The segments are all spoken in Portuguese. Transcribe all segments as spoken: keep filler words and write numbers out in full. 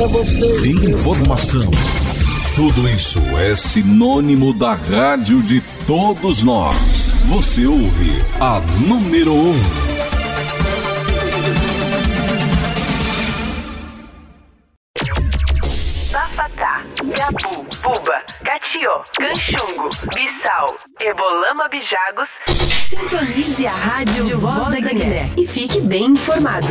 pra você. Informação. Tudo isso é sinônimo da rádio de todos nós. Você ouve a número um. Bafatá, Gabu, Buba, Catió, Canchungo, Bissau, Ebolama Bijagos. Sintonize a rádio Voz da Guiné e fique bem informado.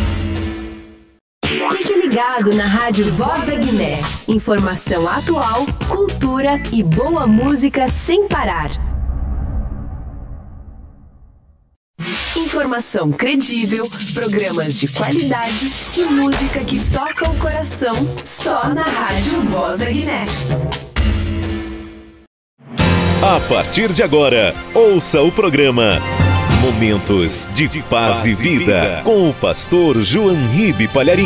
Fique ligado na rádio Voz da Guiné. Informação atual, cultura e boa música sem parar. Informação credível, programas de qualidade e música que toca o coração só na rádio Voz da Guiné. A partir de agora, ouça o programa Momentos de Paz e Vida, com o pastor João Ribe Palharim.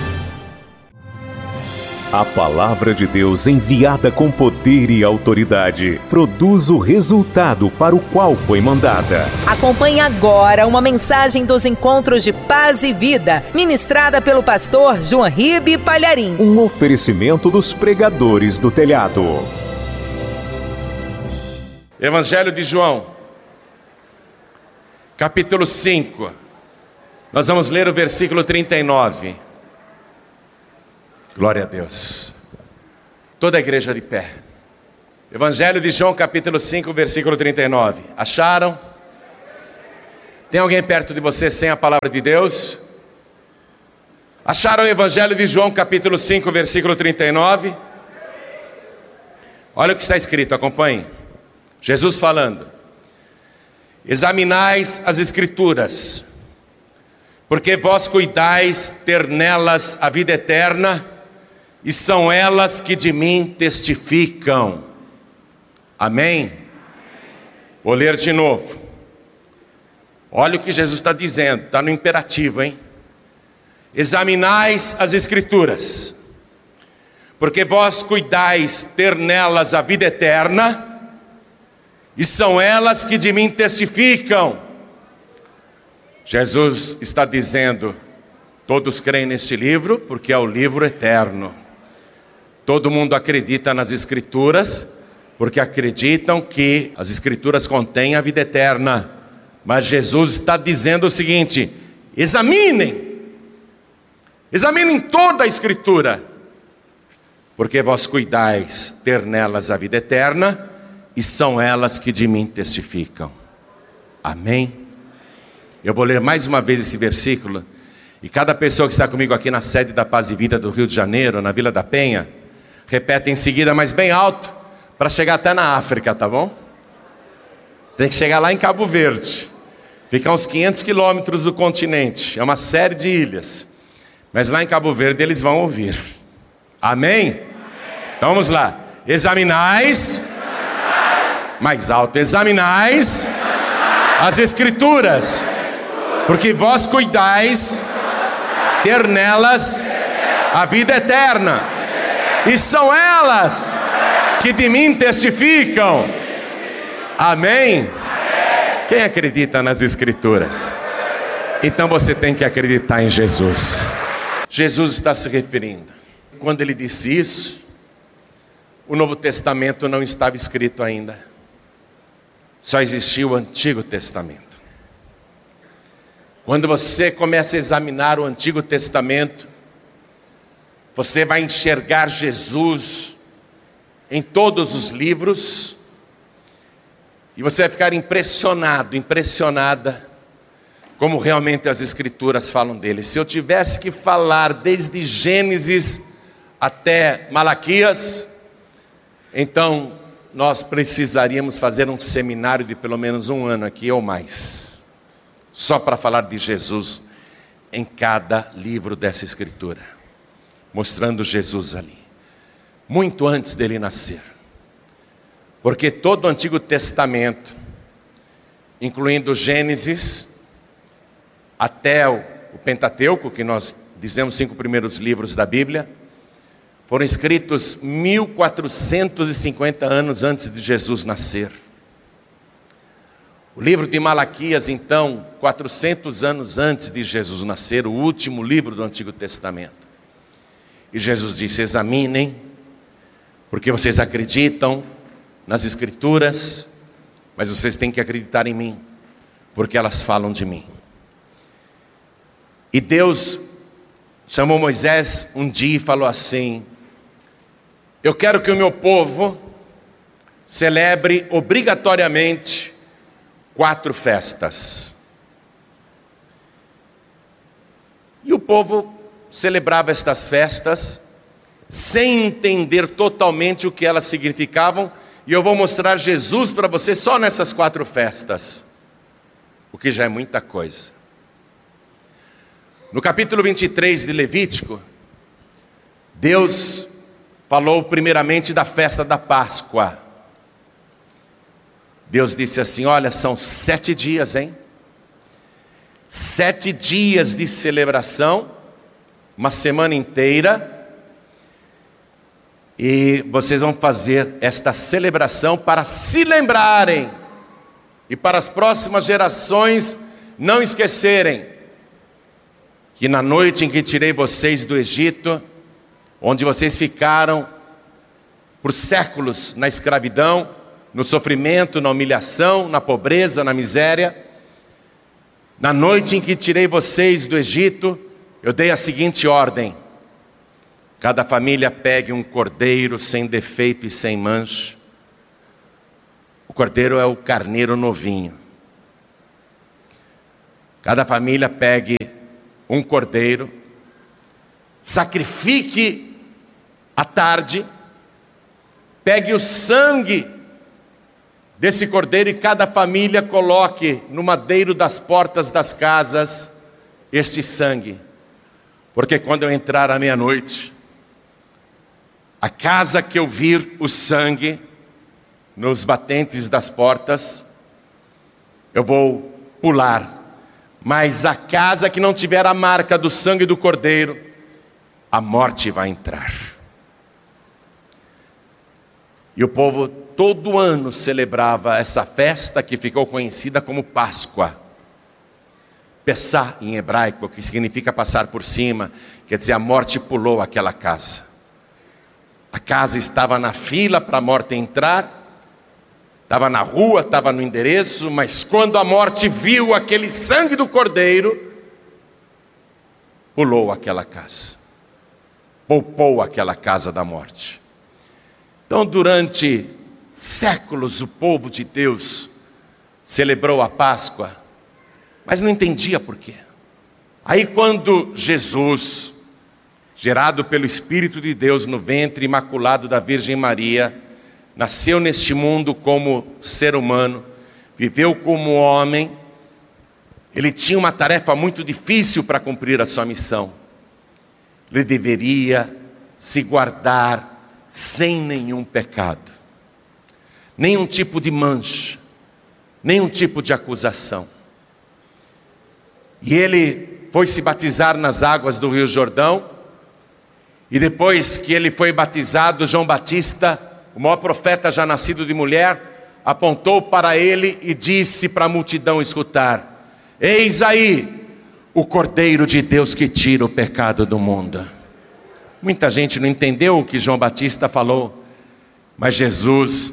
A palavra de Deus enviada com poder e autoridade produz o resultado para o qual foi mandada. Acompanhe agora uma mensagem dos Encontros de Paz e Vida, ministrada pelo pastor João Ribe Palharim. Um oferecimento dos pregadores do telhado. Evangelho de João, capítulo cinco, nós vamos ler o versículo trinta e nove. Glória a Deus. Toda a igreja de pé. Evangelho de João, capítulo cinco, versículo trinta e nove. Acharam? Tem alguém perto de você sem a palavra de Deus? Acharam o Evangelho de João, capítulo cinco, versículo trinta e nove? Olha o que está escrito, acompanhe. Jesus falando: examinais as Escrituras, porque vós cuidais ter nelas a vida eterna, e são elas que de mim testificam. Amém? Vou ler de novo. Olha o que Jesus está dizendo, está no imperativo, hein? Examinais as Escrituras, porque vós cuidais ter nelas a vida eterna, e são elas que de mim testificam. Jesus está dizendo: todos creem neste livro, porque é o livro eterno. Todo mundo acredita nas Escrituras, porque acreditam que as Escrituras contêm a vida eterna. Mas Jesus está dizendo o seguinte: examinem, examinem toda a Escritura, porque vós cuidais ter nelas a vida eterna, e são elas que de mim testificam. Amém? Eu vou ler mais uma vez esse versículo, e cada pessoa que está comigo aqui na sede da Paz e Vida do Rio de Janeiro, na Vila da Penha, repete em seguida, mas bem alto, para chegar até na África, tá bom? Tem que chegar lá em Cabo Verde, fica a uns quinhentos quilômetros do continente, é uma série de ilhas, mas lá em Cabo Verde eles vão ouvir. Amém? Amém. Então vamos lá. Examinais, mais alto, examinais as Escrituras, porque vós cuidais ter nelas a vida eterna, e são elas que de mim testificam. Amém? Quem acredita nas Escrituras? Então você tem que acreditar em Jesus. Jesus está se referindo, quando ele disse isso, o Novo Testamento não estava escrito ainda. Só existia o Antigo Testamento. Quando você começa a examinar o Antigo Testamento, você vai enxergar Jesus em todos os livros, e você vai ficar impressionado, impressionada, como realmente as Escrituras falam dele. Se eu tivesse que falar desde Gênesis até Malaquias, então nós precisaríamos fazer um seminário de pelo menos um ano aqui ou mais, só para falar de Jesus em cada livro dessa Escritura, mostrando Jesus ali, muito antes dele nascer. Porque todo o Antigo Testamento, incluindo Gênesis até o Pentateuco, que nós dizemos cinco primeiros livros da Bíblia, foram escritos mil quatrocentos e cinquenta anos antes de Jesus nascer. O livro de Malaquias, então, quatrocentos anos antes de Jesus nascer, o último livro do Antigo Testamento. E Jesus disse: examinem, porque vocês acreditam nas Escrituras, mas vocês têm que acreditar em mim, porque elas falam de mim. E Deus chamou Moisés um dia e falou assim: eu quero que o meu povo celebre obrigatoriamente quatro festas. E o povo celebrava estas festas sem entender totalmente o que elas significavam, e eu vou mostrar Jesus para você só nessas quatro festas, o que já é muita coisa. No capítulo vinte e três de Levítico, Deus falou primeiramente da festa da Páscoa. Deus disse assim: olha, são sete dias, hein? Sete dias de celebração, uma semana inteira, e vocês vão fazer esta celebração para se lembrarem, e para as próximas gerações não esquecerem, que na noite em que tirei vocês do Egito, onde vocês ficaram por séculos na escravidão, no sofrimento, na humilhação, na pobreza, na miséria, na noite em que tirei vocês do Egito, eu dei a seguinte ordem: cada família pegue um cordeiro sem defeito e sem mancha. O cordeiro é o carneiro novinho. Cada família pegue um cordeiro, sacrifique à tarde, pegue o sangue desse cordeiro e cada família coloque no madeiro das portas das casas este sangue. Porque quando eu entrar à meia-noite, a casa que eu vir o sangue nos batentes das portas, eu vou pular. Mas a casa que não tiver a marca do sangue do cordeiro, a morte vai entrar. E o povo todo ano celebrava essa festa que ficou conhecida como Páscoa. Pessá em hebraico, que significa passar por cima, quer dizer, a morte pulou aquela casa. A casa estava na fila para a morte entrar, estava na rua, estava no endereço, mas quando a morte viu aquele sangue do cordeiro, pulou aquela casa, poupou aquela casa da morte. Então, durante séculos, o povo de Deus celebrou a Páscoa, mas não entendia por quê. Aí, quando Jesus, gerado pelo Espírito de Deus no ventre imaculado da Virgem Maria, nasceu neste mundo como ser humano, viveu como homem, ele tinha uma tarefa muito difícil para cumprir a sua missão. Ele deveria se guardar sem nenhum pecado, nenhum tipo de mancha, nenhum tipo de acusação. E ele foi se batizar nas águas do Rio Jordão, e depois que ele foi batizado, João Batista, o maior profeta já nascido de mulher, apontou para ele e disse para a multidão escutar: eis aí o Cordeiro de Deus que tira o pecado do mundo. Muita gente não entendeu o que João Batista falou, mas Jesus,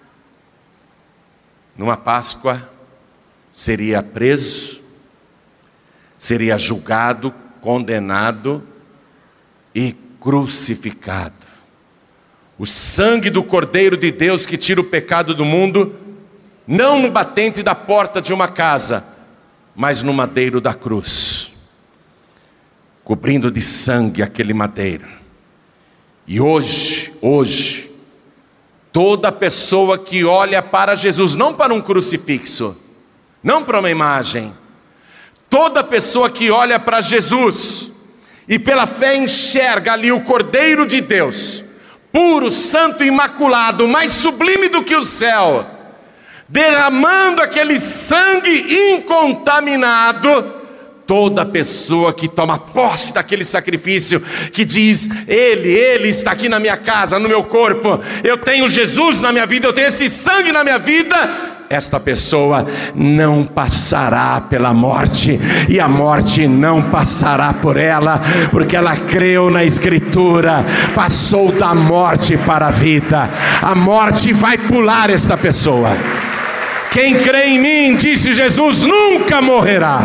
numa Páscoa, seria preso, seria julgado, condenado e crucificado. O sangue do Cordeiro de Deus que tira o pecado do mundo, não no batente da porta de uma casa, mas no madeiro da cruz, cobrindo de sangue aquele madeiro. E hoje, hoje, toda pessoa que olha para Jesus, não para um crucifixo, não para uma imagem, toda pessoa que olha para Jesus e pela fé enxerga ali o Cordeiro de Deus, puro, santo, imaculado, mais sublime do que o céu, derramando aquele sangue incontaminado, toda pessoa que toma posse daquele sacrifício, que diz: Ele, Ele está aqui na minha casa, no meu corpo, eu tenho Jesus na minha vida, eu tenho esse sangue na minha vida, esta pessoa não passará pela morte, e a morte não passará por ela, porque ela creu na Escritura, passou da morte para a vida. A morte vai pular esta pessoa. Quem crê em mim, disse Jesus, nunca morrerá.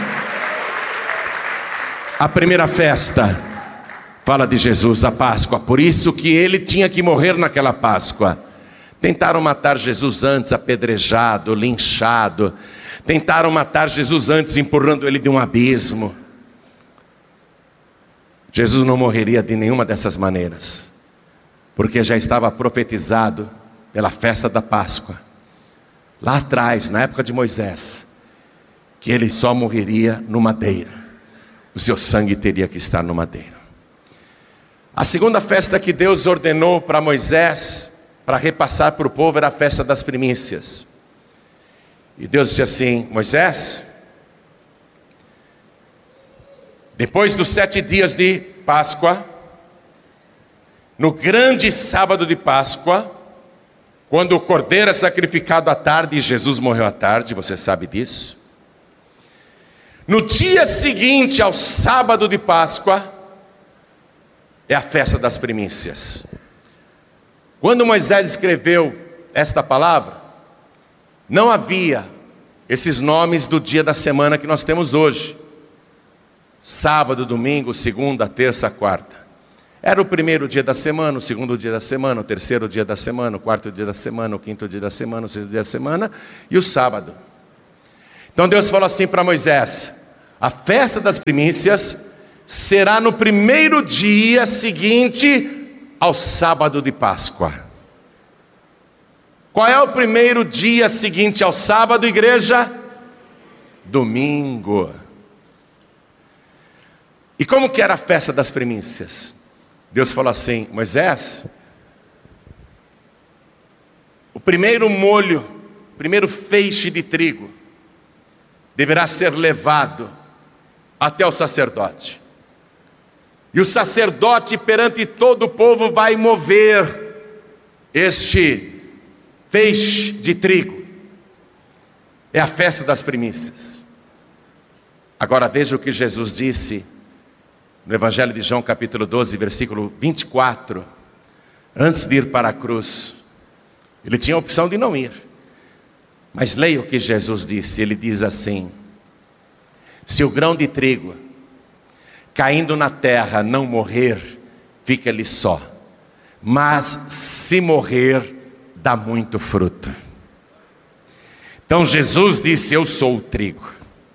A primeira festa fala de Jesus, a Páscoa, por isso que ele tinha que morrer naquela Páscoa. Tentaram matar Jesus antes, apedrejado, linchado. Tentaram matar Jesus antes, empurrando ele de um abismo. Jesus não morreria de nenhuma dessas maneiras, porque já estava profetizado pela festa da Páscoa, lá atrás, na época de Moisés, que ele só morreria no madeiro. O seu sangue teria que estar no madeiro. A segunda festa que Deus ordenou para Moisés, para repassar para o povo, era a festa das primícias. E Deus disse assim: Moisés, depois dos sete dias de Páscoa, no grande sábado de Páscoa, quando o cordeiro é sacrificado à tarde, e Jesus morreu à tarde, você sabe disso. No dia seguinte ao sábado de Páscoa, é a festa das primícias. Quando Moisés escreveu esta palavra, não havia esses nomes do dia da semana que nós temos hoje. Sábado, domingo, segunda, terça, quarta. Era o primeiro dia da semana, o segundo dia da semana, o terceiro dia da semana, o quarto dia da semana, o quinto dia da semana, o sexto dia da semana e o sábado. Então Deus falou assim para Moisés: a festa das primícias será no primeiro dia seguinte ao sábado de Páscoa. Qual é o primeiro dia seguinte ao sábado, igreja? Domingo. E como que era a festa das primícias? Deus falou assim: Moisés, o primeiro molho, o primeiro feixe de trigo deverá ser levado até o sacerdote. E o sacerdote perante todo o povo vai mover este feixe de trigo. É a festa das primícias. Agora veja o que Jesus disse no Evangelho de João capítulo doze, versículo vinte e quatro. Antes de ir para a cruz, ele tinha a opção de não ir. Mas leia o que Jesus disse. Ele diz assim: se o grão de trigo caindo na terra não morrer, fica ele só. Mas se morrer, dá muito fruto. Então Jesus disse: eu sou o trigo.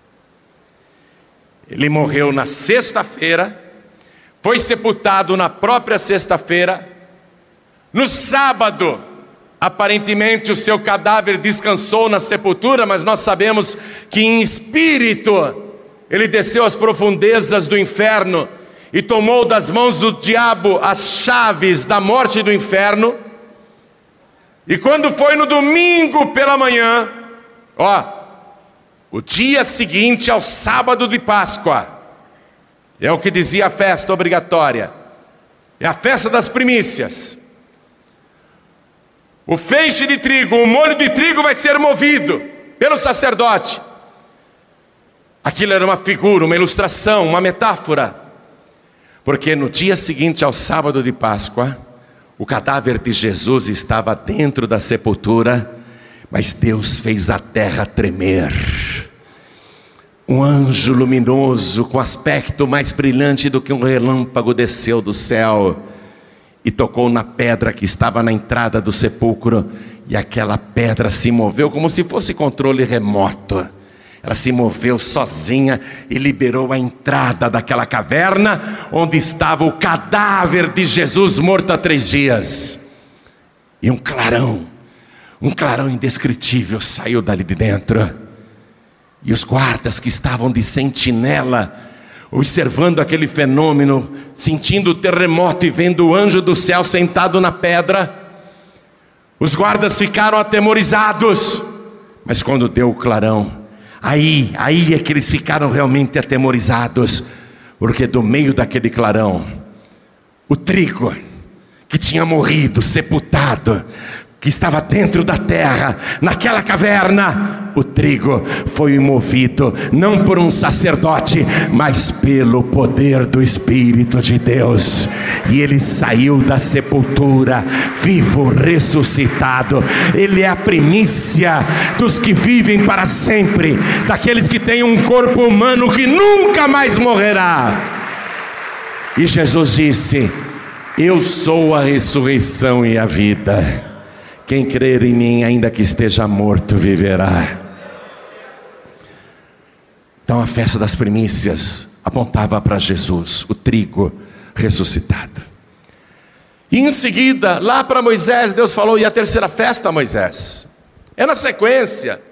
Ele morreu na sexta-feira, foi sepultado na própria sexta-feira. No sábado, aparentemente o seu cadáver descansou na sepultura, mas nós sabemos que em espírito ele desceu às profundezas do inferno e tomou das mãos do diabo as chaves da morte e do inferno. E quando foi no domingo pela manhã, ó, o dia seguinte ao sábado de Páscoa, é o que dizia a festa obrigatória, é a festa das primícias. O feixe de trigo, o molho de trigo vai ser movido pelo sacerdote. Aquilo era uma figura, uma ilustração, uma metáfora, porque no dia seguinte ao sábado de Páscoa, o cadáver de Jesus estava dentro da sepultura, mas Deus fez a terra tremer. Um anjo luminoso, com aspecto mais brilhante do que um relâmpago, desceu do céu e tocou na pedra que estava na entrada do sepulcro, e aquela pedra se moveu como se fosse controle remoto. Ela se moveu sozinha e liberou a entrada daquela caverna onde estava o cadáver de Jesus morto há três dias. E um clarão, um clarão indescritível saiu dali de dentro. E os guardas que estavam de sentinela, observando aquele fenômeno, sentindo o terremoto e vendo o anjo do céu sentado na pedra, os guardas ficaram atemorizados. Mas quando deu o clarão, Aí, aí é que eles ficaram realmente atemorizados, porque do meio daquele clarão, o trigo que tinha morrido, sepultado, que estava dentro da terra, naquela caverna, o trigo foi movido não por um sacerdote, mas pelo poder do Espírito de Deus, e ele saiu da sepultura vivo, ressuscitado. Ele é a primícia dos que vivem para sempre, daqueles que têm um corpo humano que nunca mais morrerá. E Jesus disse: eu sou a ressurreição e a vida. Quem crer em mim, ainda que esteja morto, viverá. Então a festa das primícias apontava para Jesus, o trigo ressuscitado. E em seguida, lá para Moisés, Deus falou: e a terceira festa, Moisés? É na sequência.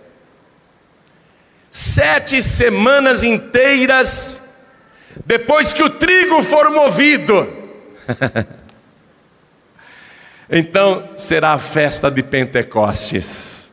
Sete semanas inteiras depois que o trigo for movido. Então será a festa de Pentecostes.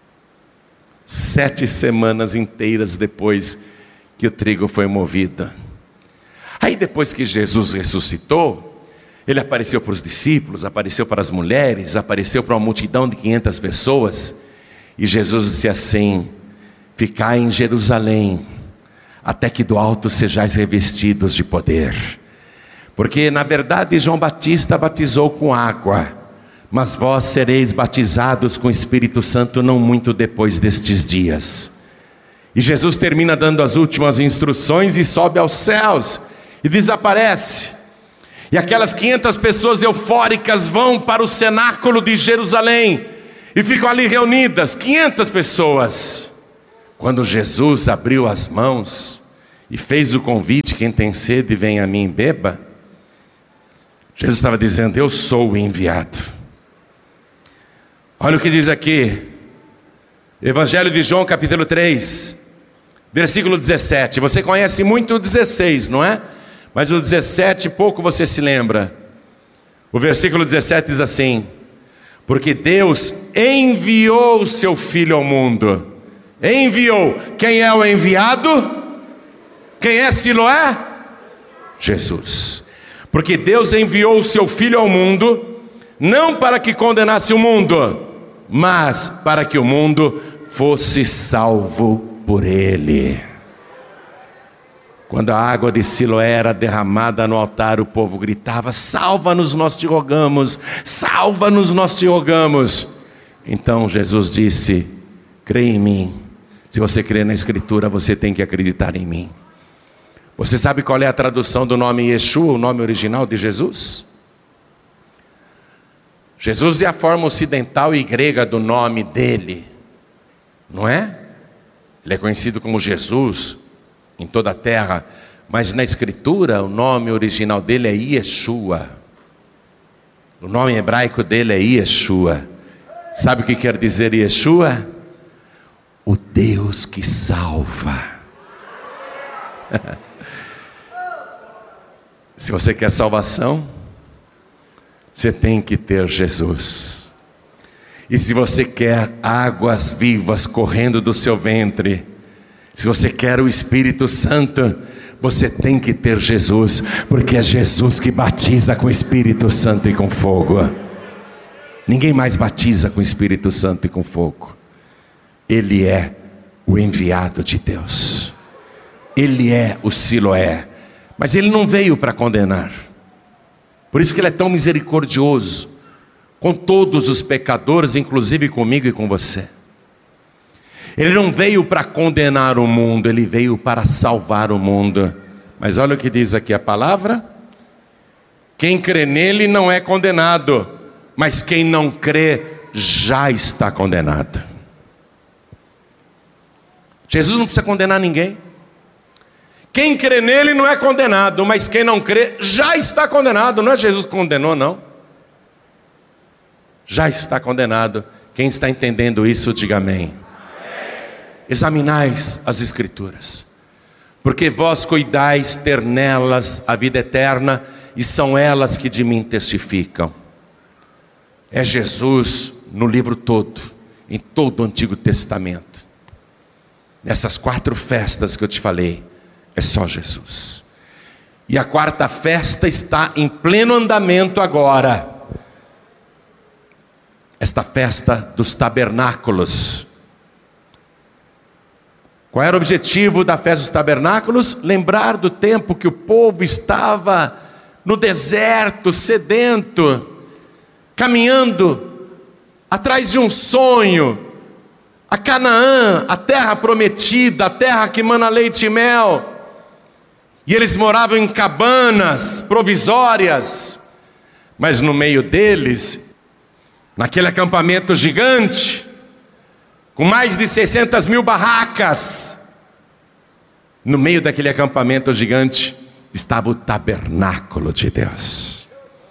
Sete semanas inteiras depois que o trigo foi movido. Aí depois que Jesus ressuscitou, ele apareceu para os discípulos, apareceu para as mulheres, apareceu para uma multidão de quinhentas pessoas. E Jesus disse assim: ficai em Jerusalém, até que do alto sejais revestidos de poder. Porque na verdade João Batista batizou com água, mas vós sereis batizados com o Espírito Santo não muito depois destes dias. E Jesus termina dando as últimas instruções e sobe aos céus e desaparece. E aquelas quinhentas pessoas eufóricas vão para o cenáculo de Jerusalém e ficam ali reunidas, quinhentas pessoas. Quando Jesus abriu as mãos e fez o convite: quem tem sede, vem a mim e beba. Jesus estava dizendo: eu sou o enviado. Olha o que diz aqui, Evangelho de João, capítulo três, versículo dezessete. Você conhece muito o dezesseis, não é? Mas o dezessete pouco você se lembra. O versículo dezessete diz assim: porque Deus enviou o seu Filho ao mundo. Enviou. Quem é o enviado? Quem é Siloé? Jesus. Porque Deus enviou o seu Filho ao mundo, não para que condenasse o mundo, mas para que o mundo fosse salvo por ele. Quando a água de Siloé era derramada no altar, o povo gritava: salva-nos, nós te rogamos, salva-nos, nós te rogamos. Então Jesus disse: crê em mim. Se você crê na Escritura, você tem que acreditar em mim. Você sabe qual é a tradução do nome Yeshua, o nome original de Jesus? Jesus é a forma ocidental e grega do nome dele, não é? Ele é conhecido como Jesus em toda a terra, mas na Escritura o nome original dele é Yeshua. O nome hebraico dele é Yeshua. Sabe o que quer dizer Yeshua? O Deus que salva. Se você quer salvação, você tem que ter Jesus. E se você quer águas vivas correndo do seu ventre, se você quer o Espírito Santo, você tem que ter Jesus, porque é Jesus que batiza com o Espírito Santo e com fogo. Ninguém mais batiza com o Espírito Santo e com fogo. Ele é o enviado de Deus. Ele é o Siloé. Mas ele não veio para condenar. Por isso que ele é tão misericordioso com todos os pecadores, inclusive comigo e com você. Ele não veio para condenar o mundo, ele veio para salvar o mundo. Mas olha o que diz aqui a palavra: quem crê nele não é condenado, mas quem não crê já está condenado. Jesus não precisa condenar ninguém. Quem crê nele não é condenado, mas quem não crê já está condenado. Não é Jesus que condenou, não. Já está condenado. Quem está entendendo isso, diga amém. Examinais as Escrituras, porque vós cuidais ter nelas a vida eterna, e são elas que de mim testificam. É Jesus no livro todo, em todo o Antigo Testamento. Nessas quatro festas que eu te falei, é só Jesus. E a quarta festa está em pleno andamento agora. esta festa dos tabernáculos. Qual era o objetivo da festa dos tabernáculos? Lembrar do tempo que o povo estava no deserto, sedento, caminhando atrás de um sonho, a Canaã, a terra prometida, a terra que mana leite e mel. E eles moravam em cabanas provisórias, mas no meio deles, naquele acampamento gigante, com mais de seiscentas mil barracas, no meio daquele acampamento gigante, estava o tabernáculo de Deus.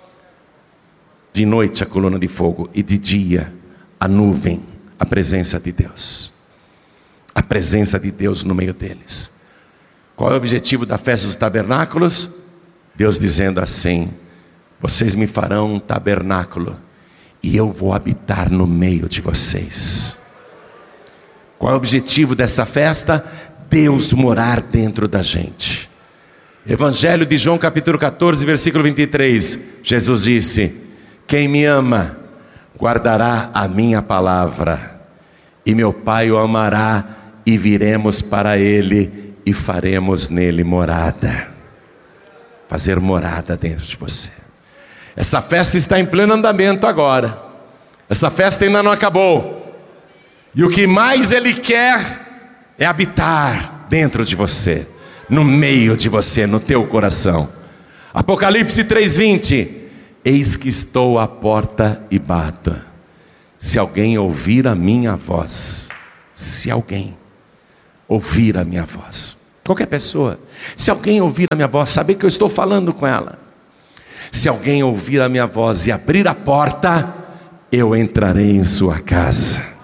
De noite a coluna de fogo e de dia a nuvem, a presença de Deus. A presença de Deus no meio deles. Qual é o objetivo da festa dos tabernáculos? Deus dizendo assim: vocês me farão um tabernáculo e eu vou habitar no meio de vocês. Qual é o objetivo dessa festa? Deus morar dentro da gente. Evangelho de João capítulo catorze, versículo vinte e três. Jesus disse: quem me ama, guardará a minha palavra, e meu Pai o amará, e viremos para ele, e faremos nele morada. Fazer morada dentro de você. Essa festa está em pleno andamento agora. Essa festa ainda não acabou. E o que mais Ele quer é habitar dentro de você, no meio de você, no teu coração. Apocalipse três, vinte. Eis que estou à porta e bato. Se alguém ouvir a minha voz, se alguém ouvir a minha voz, qualquer pessoa, se alguém ouvir a minha voz, saber que eu estou falando com ela. Se alguém ouvir a minha voz e abrir a porta, eu entrarei em sua casa.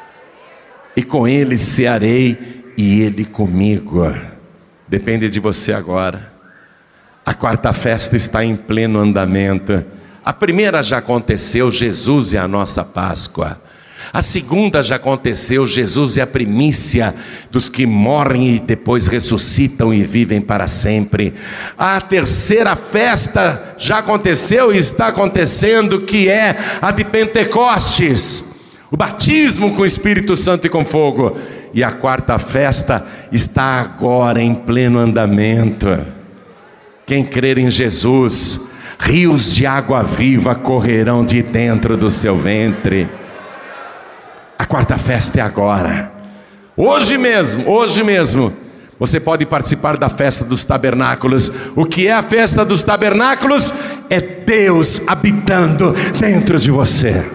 E com ele cearei e ele comigo. Depende de você agora. A quarta festa está em pleno andamento. A primeira já aconteceu, Jesus é a nossa Páscoa. A segunda já aconteceu, Jesus é a primícia dos que morrem e depois ressuscitam e vivem para sempre. A terceira festa já aconteceu e está acontecendo, que é a de Pentecostes. O batismo com o Espírito Santo e com fogo. E a quarta festa está agora em pleno andamento. Quem crer em Jesus, rios de água viva correrão de dentro do seu ventre. A quarta festa é agora. Hoje mesmo, hoje mesmo, você pode participar da festa dos tabernáculos. O que é a festa dos tabernáculos? É Deus habitando dentro de você.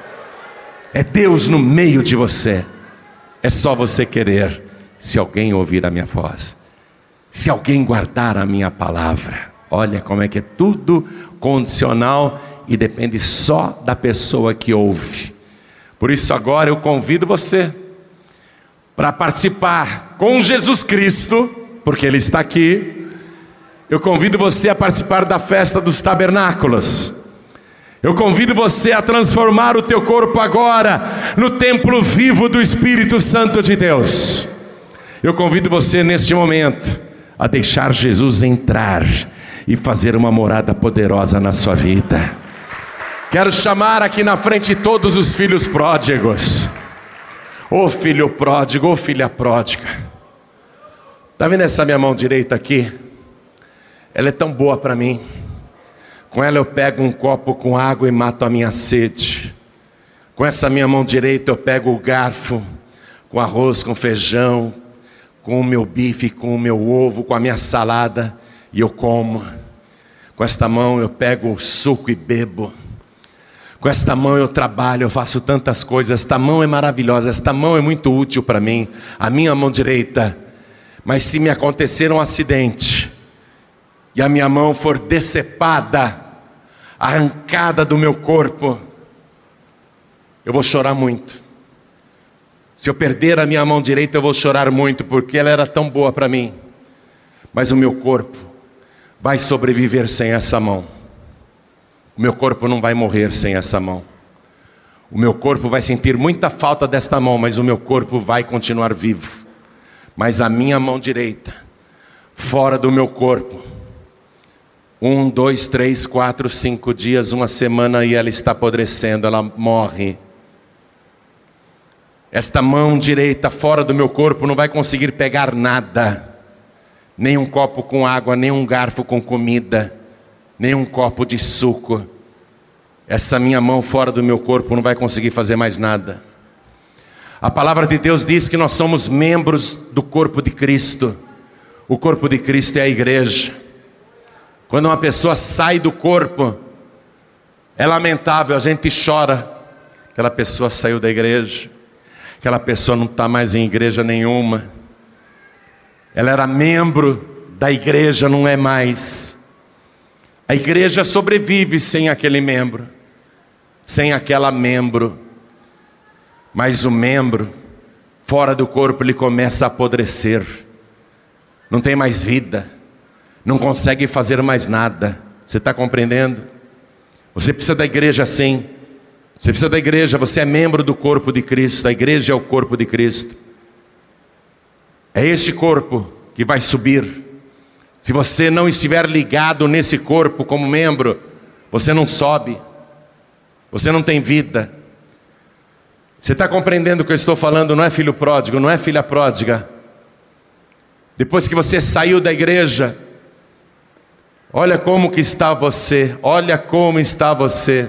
É Deus no meio de você. É só você querer. Se alguém ouvir a minha voz, se alguém guardar a minha palavra. Olha como é que é tudo condicional e depende só da pessoa que ouve. Por isso agora eu convido você para participar com Jesus Cristo, porque Ele está aqui. Eu convido você a participar da festa dos tabernáculos. Eu convido você a transformar o teu corpo agora no templo vivo do Espírito Santo de Deus. Eu convido você neste momento a deixar Jesus entrar e fazer uma morada poderosa na sua vida. Quero chamar aqui na frente todos os filhos pródigos. Ô filho pródigo, ô filha pródiga. Está vendo essa minha mão direita aqui? Ela é tão boa para mim. Com ela eu pego um copo com água e mato a minha sede. Com essa minha mão direita eu pego o garfo, com arroz, com feijão, com o meu bife, com o meu ovo, com a minha salada, e eu como. Com esta mão eu pego o suco e bebo. Com esta mão eu trabalho, eu faço tantas coisas. Esta mão é maravilhosa, esta mão é muito útil para mim, a minha mão direita. Mas se me acontecer um acidente e a minha mão for decepada, arrancada do meu corpo, eu vou chorar muito. Se eu perder a minha mão direita, eu vou chorar muito, porque ela era tão boa para mim. Mas o meu corpo vai sobreviver sem essa mão. O meu corpo não vai morrer sem essa mão. O meu corpo vai sentir muita falta desta mão, mas o meu corpo vai continuar vivo. Mas a minha mão direita, fora do meu corpo, Um, dois, três, quatro, cinco dias, uma semana e ela está apodrecendo, ela morre. Esta mão direita fora do meu corpo não vai conseguir pegar nada. Nem um copo com água, nem um garfo com comida, nem um copo de suco. Essa minha mão fora do meu corpo não vai conseguir fazer mais nada. A palavra de Deus diz que nós somos membros do corpo de Cristo. O corpo de Cristo é a igreja. Quando uma pessoa sai do corpo, é lamentável, a gente chora. Aquela pessoa saiu da igreja. Aquela pessoa não está mais em igreja nenhuma. Ela era membro da igreja, não é mais. A igreja sobrevive sem aquele membro, sem aquela membro. Mas o membro, fora do corpo, ele começa a apodrecer. Não tem mais vida. Não consegue fazer mais nada. Você está compreendendo? Você precisa da igreja sim. Você precisa da igreja, você é membro do corpo de Cristo. A igreja é o corpo de Cristo. É este corpo que vai subir. Se você não estiver ligado nesse corpo como membro, você não sobe. Você não tem vida. Você está compreendendo o que eu estou falando? Não é filho pródigo, não é filha pródiga. Depois que você saiu da igreja, olha como que está você. Olha como está você.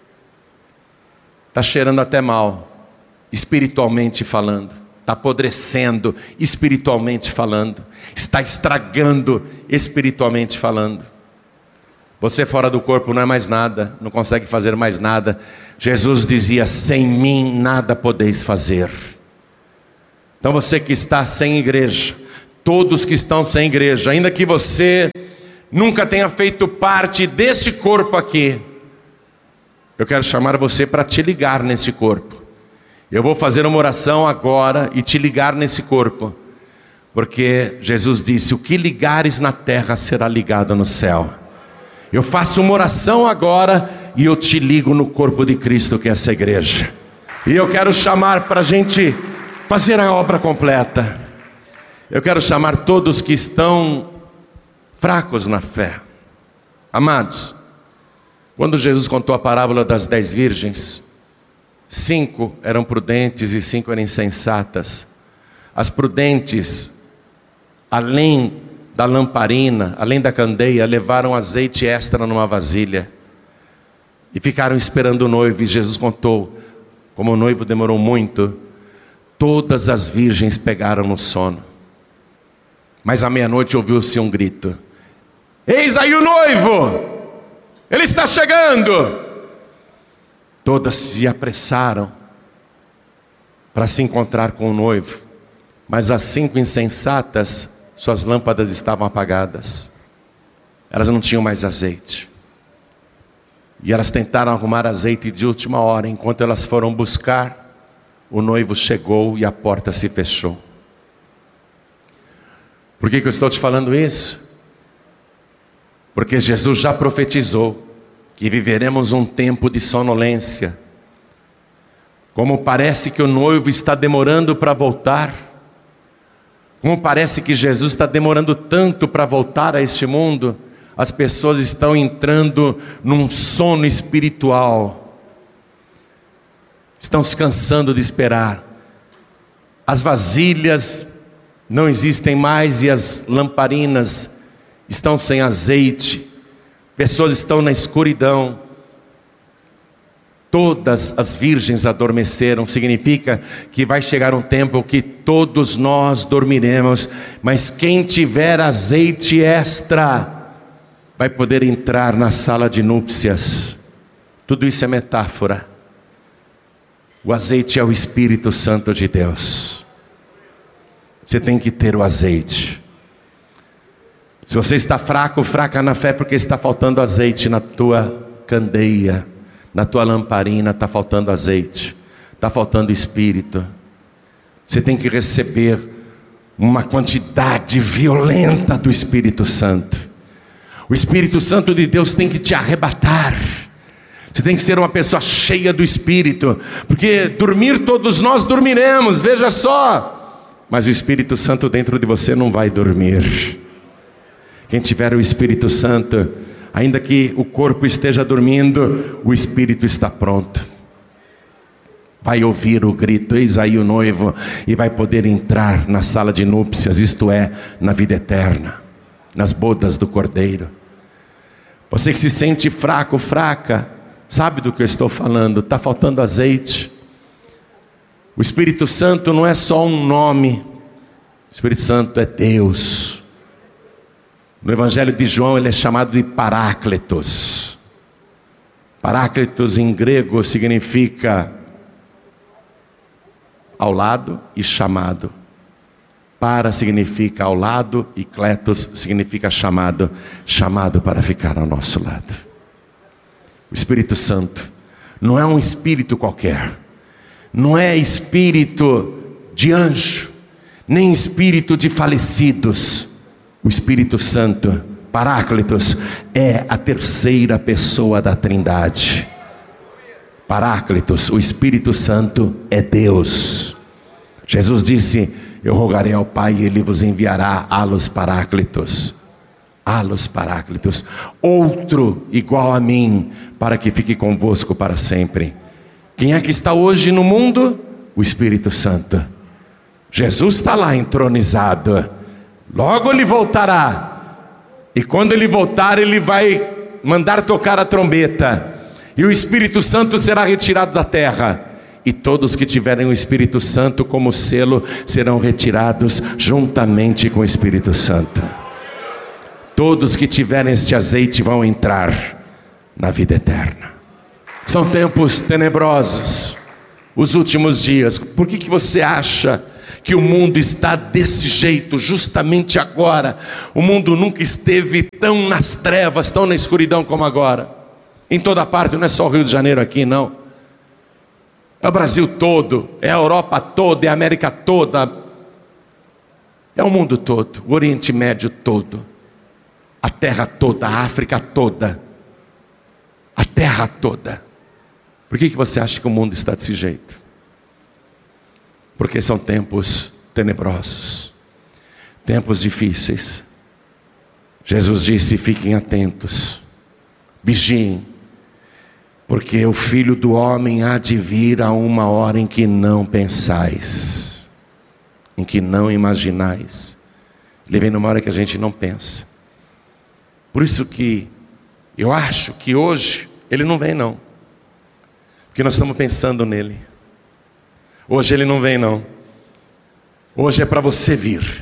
Está cheirando até mal, espiritualmente falando. Está apodrecendo, espiritualmente falando. Está estragando, espiritualmente falando. Você fora do corpo não é mais nada, não consegue fazer mais nada. Jesus dizia, sem mim nada podeis fazer. Então você que está sem igreja, todos que estão sem igreja, ainda que você nunca tenha feito parte desse corpo aqui, eu quero chamar você para te ligar nesse corpo. Eu vou fazer uma oração agora e te ligar nesse corpo. Porque Jesus disse, o que ligares na terra será ligado no céu. Eu faço uma oração agora e eu te ligo no corpo de Cristo, que é essa igreja. E eu quero chamar para a gente fazer a obra completa. Eu quero chamar todos que estão fracos na fé. Amados, quando Jesus contou a parábola das dez virgens, cinco eram prudentes e cinco eram insensatas. As prudentes, além da lamparina, além da candeia, levaram azeite extra numa vasilha e ficaram esperando o noivo. E Jesus contou, como o noivo demorou muito, todas as virgens pegaram no sono. Mas à meia-noite ouviu-se um grito: eis aí o noivo! Ele está chegando! Todas se apressaram para se encontrar com o noivo. Mas as cinco insensatas, suas lâmpadas estavam apagadas. Elas não tinham mais azeite. E elas tentaram arrumar azeite de última hora. Enquanto elas foram buscar, o noivo chegou e a porta se fechou. Por que que eu estou te falando isso? Porque Jesus já profetizou que viveremos um tempo de sonolência. Como parece que o noivo está demorando para voltar, como parece que Jesus está demorando tanto para voltar a este mundo, as pessoas estão entrando num sono espiritual, estão se cansando de esperar. As vasilhas não existem mais e as lamparinas estão sem azeite. Pessoas estão na escuridão. Todas as virgens adormeceram. Significa que vai chegar um tempo que todos nós dormiremos, mas quem tiver azeite extra vai poder entrar na sala de núpcias. Tudo isso é metáfora. O azeite é o Espírito Santo de Deus. Você tem que ter o azeite. Se você está fraco, fraca na fé, porque está faltando azeite na tua candeia, na tua lamparina está faltando azeite, está faltando Espírito. Você tem que receber uma quantidade violenta do Espírito Santo. O Espírito Santo de Deus tem que te arrebatar. Você tem que ser uma pessoa cheia do Espírito, porque dormir todos nós dormiremos, veja só. Mas o Espírito Santo dentro de você não vai dormir. Quem tiver o Espírito Santo Ainda que o corpo esteja dormindo, o espírito está pronto. Vai ouvir o grito, eis aí o noivo, e vai poder entrar na sala de núpcias, isto é, na vida eterna, nas bodas do Cordeiro. Você que se sente fraco, fraca, sabe do que eu estou falando, está faltando azeite. O Espírito Santo não é só um nome, o Espírito Santo é Deus. No Evangelho de João ele é chamado de Paráclitos. Paráclitos em grego significa ao lado e chamado. Para significa ao lado e kletos significa chamado. Chamado para ficar ao nosso lado. O Espírito Santo não é um espírito qualquer. Não é espírito de anjo, nem espírito de falecidos. O Espírito Santo, Paráclitos, é a terceira pessoa da Trindade. Paráclitos, o Espírito Santo é Deus. Jesus disse: eu rogarei ao Pai e Ele vos enviará alos Paráclitos. Alos Paráclitos, outro igual a mim, para que fique convosco para sempre. Quem é que está hoje no mundo? O Espírito Santo. Jesus está lá entronizado. Logo Ele voltará. E quando Ele voltar, Ele vai mandar tocar a trombeta. E o Espírito Santo será retirado da terra. E todos que tiverem o Espírito Santo como selo serão retirados juntamente com o Espírito Santo. Todos que tiverem este azeite vão entrar na vida eterna. São tempos tenebrosos, os últimos dias. Por que que você acha que o mundo está desse jeito, justamente agora? O mundo nunca esteve tão nas trevas, tão na escuridão como agora. Em toda parte, não é só o Rio de Janeiro aqui, não. É o Brasil todo, é a Europa toda, é a América toda. É o mundo todo, o Oriente Médio todo. A terra toda, a África toda. A terra toda. Por que que você acha que o mundo está desse jeito? Porque são tempos tenebrosos, tempos difíceis. Jesus disse: fiquem atentos, vigiem, porque o Filho do Homem há de vir a uma hora em que não pensais, em que não imaginais. Ele vem numa hora que a gente não pensa. Por isso que eu acho que hoje Ele não vem não, porque nós estamos pensando nele. Hoje Ele não vem não. Hoje é para você vir.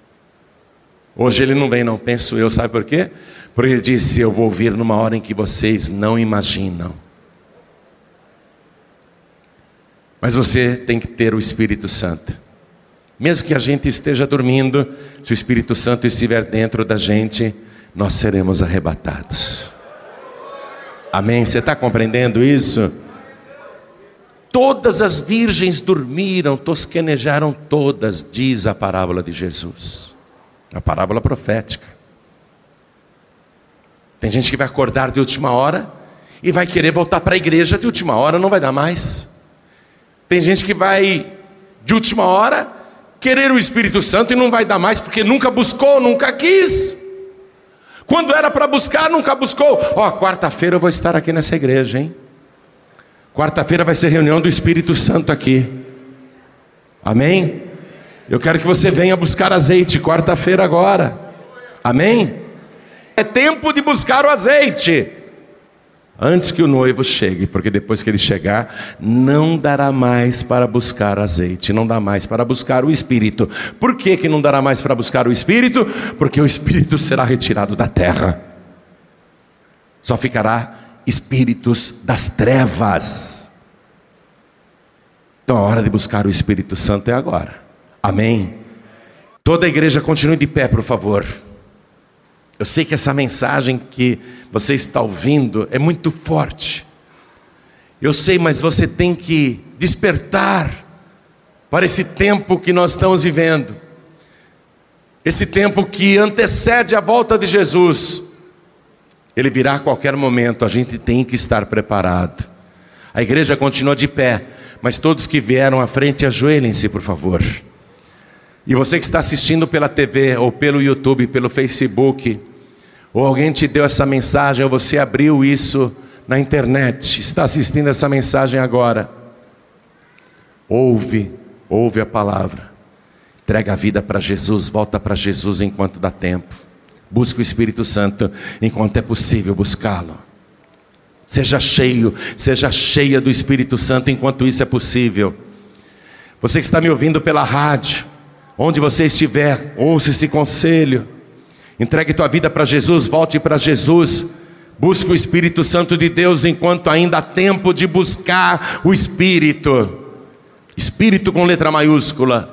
Hoje Ele não vem não, penso eu, sabe por quê? Porque Ele disse: eu vou vir numa hora em que vocês não imaginam. Mas você tem que ter o Espírito Santo. Mesmo que a gente esteja dormindo, se o Espírito Santo estiver dentro da gente, nós seremos arrebatados. Amém? Você está compreendendo isso? Todas as virgens dormiram, tosquenejaram todas, diz a parábola de Jesus. A parábola profética. Tem gente que vai acordar de última hora e vai querer voltar para a igreja de última hora, não vai dar mais. Tem gente que vai de última hora querer o Espírito Santo e não vai dar mais, porque nunca buscou, nunca quis. Quando era para buscar, nunca buscou. Ó, oh, quarta-feira eu vou estar aqui nessa igreja, hein? Quarta-feira vai ser reunião do Espírito Santo aqui. Amém? Eu quero que você venha buscar azeite quarta-feira agora. Amém? É tempo de buscar o azeite antes que o noivo chegue, porque depois que ele chegar, não dará mais para buscar azeite, não dá mais para buscar o Espírito. Por que que não dará mais para buscar o Espírito? Porque o Espírito será retirado da terra. Só ficará espíritos das trevas. Então a hora de buscar o Espírito Santo é agora. Amém? Toda a igreja continue de pé, por favor. Eu sei que essa mensagem que você está ouvindo é muito forte. Eu sei, mas você tem que despertar para esse tempo que nós estamos vivendo. Esse tempo que antecede a volta de Jesus. Ele virá a qualquer momento, a gente tem que estar preparado. A igreja continua de pé, mas todos que vieram à frente, ajoelhem-se, por favor. E você que está assistindo pela T V, ou pelo YouTube, pelo Facebook, ou alguém te deu essa mensagem, ou você abriu isso na internet, está assistindo essa mensagem agora. Ouve, ouve a palavra. Entrega a vida para Jesus, volta para Jesus enquanto dá tempo. Busca o Espírito Santo enquanto é possível buscá-lo. Seja cheio, seja cheia do Espírito Santo enquanto isso é possível. Você que está me ouvindo pela rádio, onde você estiver, ouça esse conselho. Entregue tua vida para Jesus, volte para Jesus. Busque o Espírito Santo de Deus enquanto ainda há tempo de buscar o Espírito. Espírito com letra maiúscula.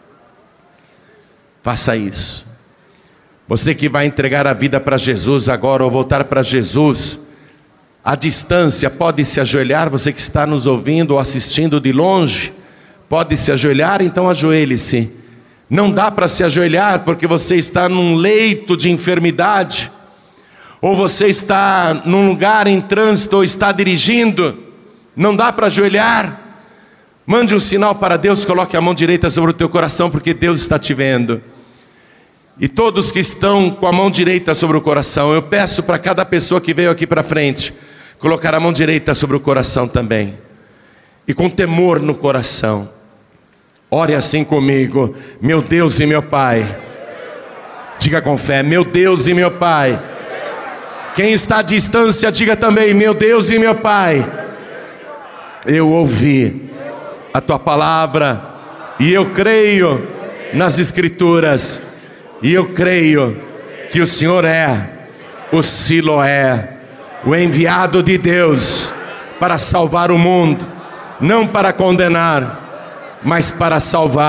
Faça isso. Você que vai entregar a vida para Jesus agora, ou voltar para Jesus, à distância, pode se ajoelhar. Você que está nos ouvindo ou assistindo de longe, pode se ajoelhar, então ajoelhe-se. Não dá para se ajoelhar porque você está num leito de enfermidade, ou você está num lugar em trânsito, ou está dirigindo, não dá para ajoelhar. Mande um sinal para Deus, coloque a mão direita sobre o teu coração, porque Deus está te vendo. E todos que estão com a mão direita sobre o coração, eu peço para cada pessoa que veio aqui para frente, colocar a mão direita sobre o coração também, e com temor no coração, ore assim comigo: meu Deus e meu Pai. Diga com fé: meu Deus e meu Pai. Quem está à distância, diga também: meu Deus e meu Pai. Eu ouvi a tua palavra, e eu creio nas Escrituras, e eu creio que o Senhor é o Siloé, o enviado de Deus para salvar o mundo, não para condenar, mas para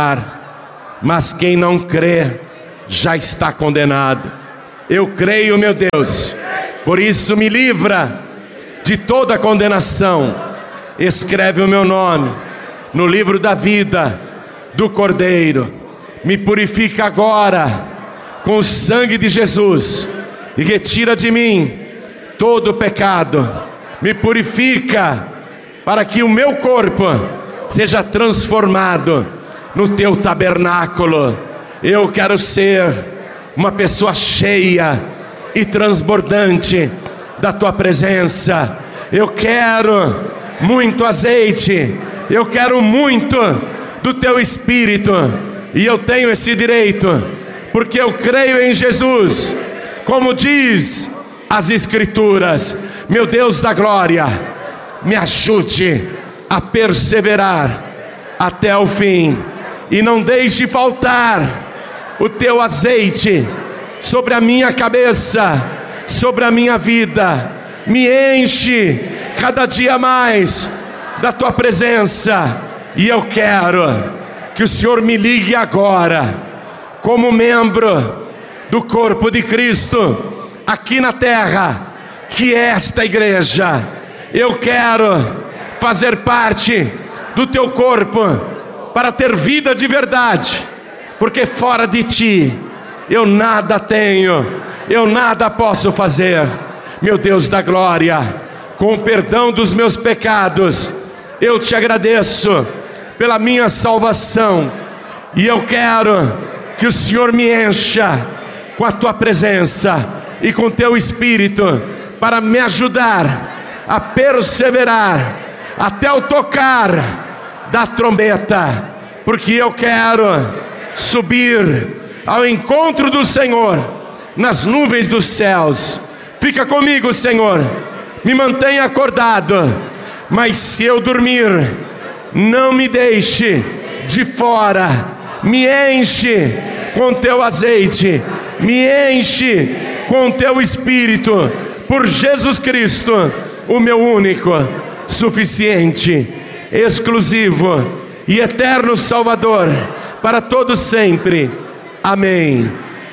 salvar. Mas quem não crê já está condenado. Eu creio, meu Deus, por isso me livra de toda condenação. Escreve o meu nome no livro da vida do Cordeiro. Me purifica agora com o sangue de Jesus e retira de mim todo o pecado. Me purifica para que o meu corpo seja transformado no teu tabernáculo. Eu quero ser uma pessoa cheia e transbordante da tua presença. Eu quero muito azeite, eu quero muito do teu Espírito, e eu tenho esse direito, porque eu creio em Jesus, como diz as Escrituras. Meu Deus da glória, me ajude a perseverar até o fim, e não deixe faltar o teu azeite sobre a minha cabeça, sobre a minha vida. Me enche cada dia mais da tua presença, e eu quero que o Senhor me ligue agora como membro do corpo de Cristo aqui na terra, que é esta igreja. Eu quero fazer parte do teu corpo para ter vida de verdade, porque fora de ti eu nada tenho, eu nada posso fazer. Meu Deus da glória, com o perdão dos meus pecados, eu te agradeço pela minha salvação, e eu quero que o Senhor me encha com a tua presença e com o teu Espírito, para me ajudar a perseverar até o tocar da trombeta, porque eu quero subir ao encontro do Senhor nas nuvens dos céus. Fica comigo, Senhor, me mantenha acordado, mas se eu dormir, não me deixe de fora. Me enche com teu azeite, me enche com teu Espírito, por Jesus Cristo, o meu único, suficiente, exclusivo e eterno Salvador, para todos sempre. Amém.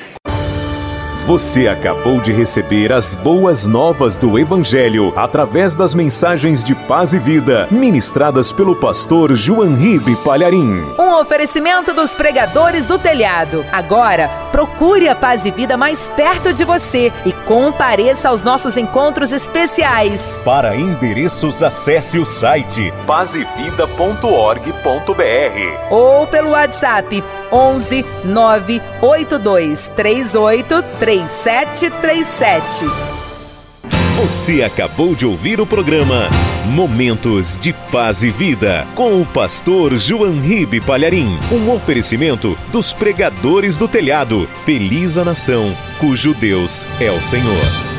Você acabou de receber as boas novas do Evangelho através das mensagens de paz e vida ministradas pelo pastor João Ribe Palharim. Um oferecimento dos pregadores do telhado. Agora, procure a Paz e Vida mais perto de você e compareça aos nossos encontros especiais. Para endereços, acesse o site paz e vida ponto org ponto br ou pelo WhatsApp onze nove oito dois três oito três sete três sete. Você acabou de ouvir o programa Momentos de Paz e Vida, com o pastor João Ribe Palharim. Um oferecimento dos pregadores do telhado. Feliz a nação, cujo Deus é o Senhor.